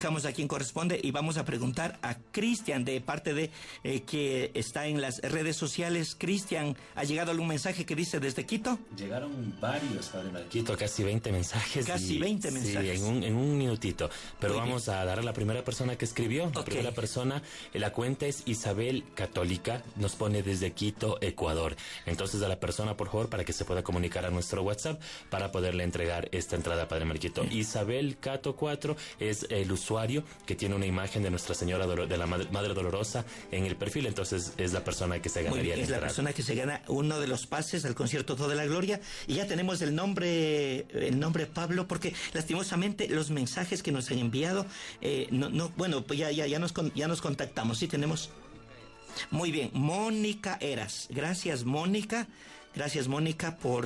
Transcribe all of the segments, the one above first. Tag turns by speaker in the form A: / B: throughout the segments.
A: buscamos a quien corresponde y vamos a preguntar a Cristian de parte de que está en las redes sociales. Cristian, ¿ha llegado algún mensaje que dice desde Quito?
B: Llegaron varios, Padre Marquito, casi 20 mensajes.
A: Casi 20 mensajes.
B: Sí, en un minutito. Pero
A: Muy
B: vamos
A: bien.
B: a dar a la primera persona que escribió. La primera persona, la cuenta es Isabel Católica, nos pone desde Quito, Ecuador. Entonces a la persona, por favor, para que se pueda comunicar a nuestro WhatsApp para poderle entregar esta entrada, Padre Marquito. Isabel Cato 4 es el usuario que tiene una imagen de Nuestra Señora de la Madre Dolorosa en el perfil, entonces es la persona que se ganaría.
A: Es la persona que se gana uno de los pases al concierto Toda la Gloria, y ya tenemos el nombre Pablo, porque lastimosamente los mensajes que nos han enviado, bueno, pues ya nos contactamos, sí tenemos. Muy bien, Mónica Eras, gracias Mónica por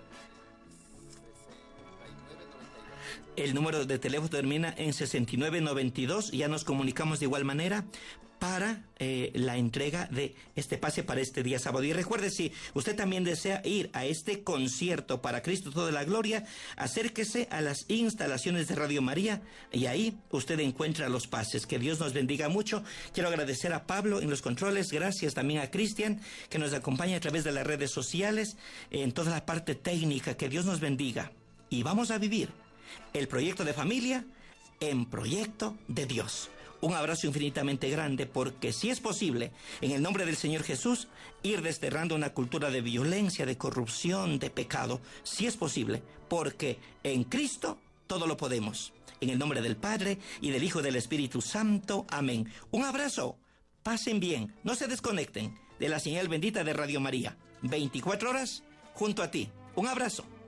A: el número de teléfono termina en 6992. Ya nos comunicamos de igual manera para la entrega de este pase para este día sábado. Y recuerde, si usted también desea ir a este concierto para Cristo Toda la Gloria, acérquese a las instalaciones de Radio María y ahí usted encuentra los pases. Que Dios nos bendiga mucho. Quiero agradecer a Pablo en los controles, gracias también a Cristian que nos acompaña a través de las redes sociales, en toda la parte técnica. Que Dios nos bendiga y vamos a vivir el proyecto de familia en proyecto de Dios. Un abrazo infinitamente grande, porque si es posible, en el nombre del Señor Jesús, ir desterrando una cultura de violencia, de corrupción, de pecado, si es posible, porque en Cristo todo lo podemos. En el nombre del Padre, y del Hijo y del Espíritu Santo. Amén. Un abrazo. Pasen bien. No se desconecten de la señal bendita de Radio María. 24 horas junto a ti. Un abrazo.